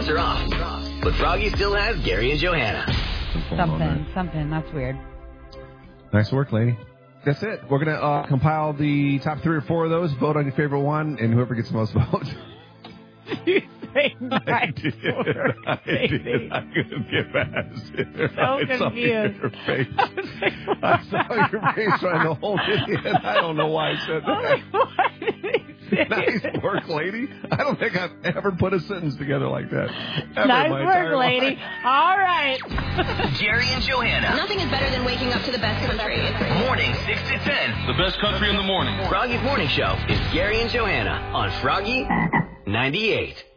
are off. But Froggy still has Gary and Johanna. Something. That's weird. Nice work, lady. That's it. We're going to compile the top 3 or 4 of those, vote on your favorite one, and whoever gets the most votes. You say nice I did. I couldn't get past it. So confused. I saw your face trying to hold it in. I don't know why I said that. Why did he say Nice work, lady. I don't think I've ever put a sentence together like that. Nice work, lady. Life. All right. Jerry and Johanna. Nothing is better than waking up to the best country. Morning 6 to 10. The best country in the morning. Froggy's Morning Show is Gary and Johanna on Froggy 98.